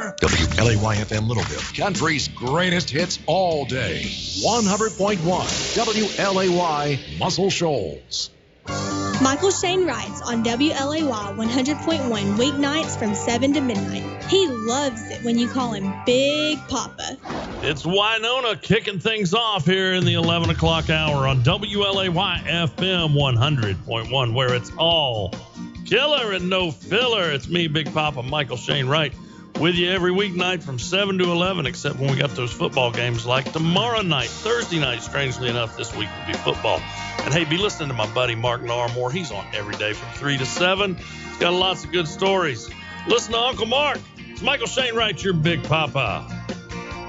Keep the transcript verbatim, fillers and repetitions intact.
W L A Y F M Littleville, country's greatest hits all day. one hundred point one W L A Y Muscle Shoals. Michael Shane writes on W L A Y one hundred point one weeknights from seven to midnight. He loves it when you call him Big Papa. It's Winona kicking things off here in the eleven o'clock hour on W L A Y F M one hundred point one, where it's all killer and no filler. It's me, Big Papa, Michael Shane Wright, with you every weeknight from seven to eleven, except when we got those football games like tomorrow night. Thursday night, strangely enough, this week will be football. And hey, be listening to my buddy Mark Narmore. He's on every day from three to seven. He's got lots of good stories. Listen to Uncle Mark. It's Michael Shane Wright, your Big Papa.